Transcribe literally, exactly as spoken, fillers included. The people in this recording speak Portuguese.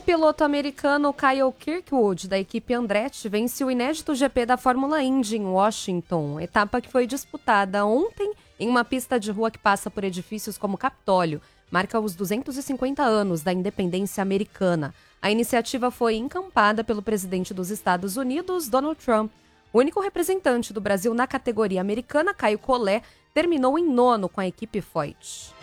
piloto americano Kyle Kirkwood, da equipe Andretti, vence o inédito G P da Fórmula Indy em Washington, etapa que foi disputada ontem em uma pista de rua que passa por edifícios como Capitólio, marca os duzentos e cinquenta anos da independência americana. A iniciativa foi encampada pelo presidente dos Estados Unidos, Donald Trump. O único representante do Brasil na categoria americana, Caio Collet, terminou em nono com a equipe Foyt.